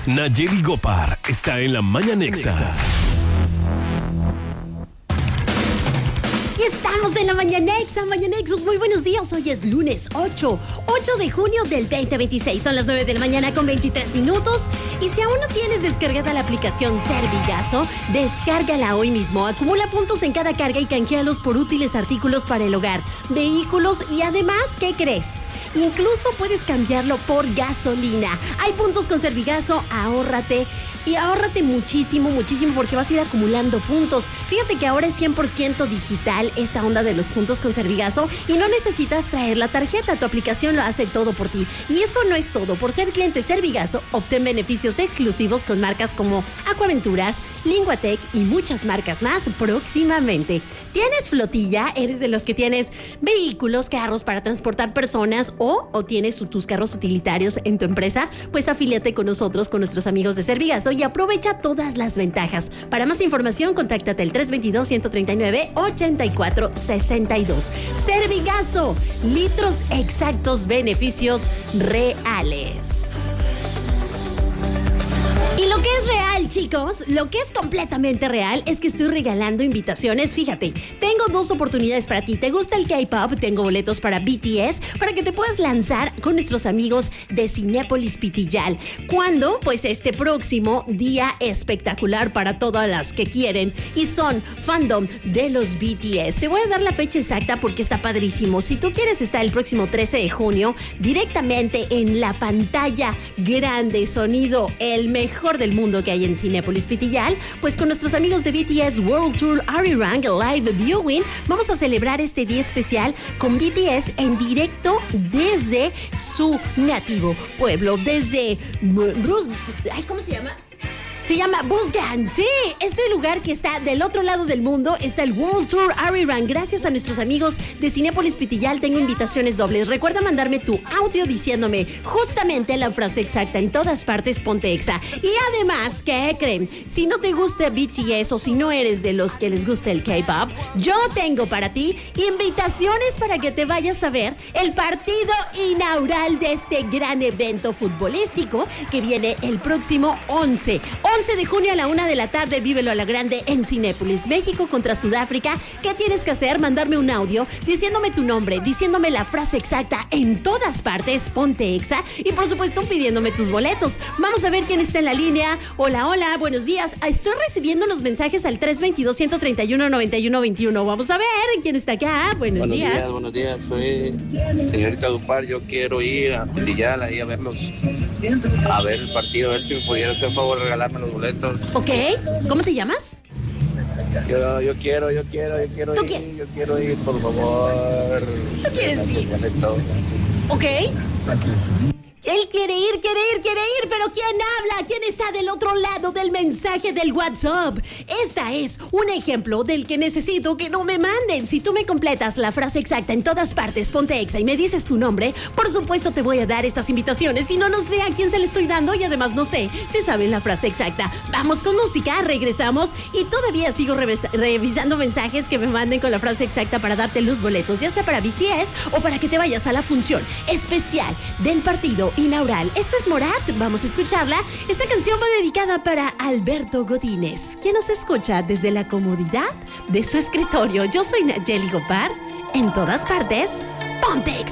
Nayeli Gopar está en la Mañanexa. Y estamos en la Mañanexas, muy buenos días. Hoy es lunes 8 de junio del 2026. Son las 9 de la mañana con 23 minutos. Y si aún no tienes descargada la aplicación Servigazo, descárgala hoy mismo. Acumula puntos en cada carga y canjealos por útiles artículos para el hogar, vehículos y además, ¿qué crees? Incluso puedes cambiarlo por gasolina. Hay puntos con Servigazo, ahórrate muchísimo porque vas a ir acumulando puntos. Fíjate que ahora es 100% digital esta onda de los puntos con Servigazo y no necesitas traer la tarjeta. Tu aplicación lo hace todo por ti. Y eso no es todo. Por ser cliente Servigazo, obtén beneficios exclusivos con marcas como Aquaventuras, Linguatec y muchas marcas más próximamente. ¿Tienes flotilla? ¿Eres de los que tienes vehículos, carros para transportar personas o tienes tus carros utilitarios en tu empresa? Pues afíliate con nosotros, con nuestros amigos de Servigazo y aprovecha todas las ventajas. Para más información, contáctate al 322-139-8462. Servigazo, litros exactos, beneficios reales. Y lo que es real, chicos, lo que es completamente real es que estoy regalando invitaciones. Fíjate, tengo 2 oportunidades para ti. ¿Te gusta el K-pop? Tengo boletos para BTS para que te puedas lanzar con nuestros amigos de Cinépolis Pitillal. ¿Cuándo? Pues este próximo día espectacular para todas las que quieren y son fandom de los BTS. Te voy a dar la fecha exacta porque está padrísimo. Si tú quieres estar el próximo 13 de junio directamente en la pantalla grande, sonido, el mejor del mundo que hay en Cinépolis Pitillal, pues con nuestros amigos de BTS World Tour Arirang Live Viewing vamos a celebrar este día especial con BTS en directo desde su nativo pueblo, desde ¿cómo se llama? Se llama Busan, sí, este lugar que está del otro lado del mundo, está el World Tour Arirang. Gracias a nuestros amigos de Cinépolis Pitillal tengo invitaciones dobles. Recuerda mandarme tu audio diciéndome justamente la frase exacta. En todas partes ponte exa. Y además, ¿qué creen? Si no te gusta BTS o si no eres de los que les gusta el K-pop, yo tengo para ti invitaciones para que te vayas a ver el partido inaugural de este gran evento futbolístico que viene el próximo 11 de junio a la 1 de la tarde. Vívelo a la grande en Cinépolis. México contra Sudáfrica. ¿Qué tienes que hacer? Mandarme un audio diciéndome tu nombre, diciéndome la frase exacta. En todas partes ponte exa y por supuesto pidiéndome tus boletos. Vamos a ver quién está en la línea. Hola, buenos días. Estoy recibiendo los mensajes al 322-131-9121. Vamos a ver quién está acá. Buenos días. Buenos días. Soy señorita Dupar. Yo quiero ir a Pitillal ahí a verlos, a ver el partido, a ver si me pudiera hacer favor de regalarme los boletos. Ok, ¿cómo te llamas? Yo quiero ir, por favor. ¿Tú quieres ir? Ok. Él quiere ir, pero ¿quién habla? ¿Quién está del otro lado del mensaje del WhatsApp? Esta es un ejemplo del que necesito que no me manden. Si tú me completas la frase exacta en todas partes, ponte exa y me dices tu nombre, por supuesto te voy a dar estas invitaciones. Si no, no sé a quién se le estoy dando y además no sé si saben la frase exacta. Vamos con música, regresamos y todavía sigo revisando mensajes que me manden con la frase exacta para darte los boletos, ya sea para BTS o para que te vayas a la función especial del partido inaugural. Esto es Morat, vamos a escucharla. Esta canción va dedicada para Alberto Godínez, quien nos escucha desde la comodidad de su escritorio. Yo soy Nayeli Gopar, en todas partes, ponte exa.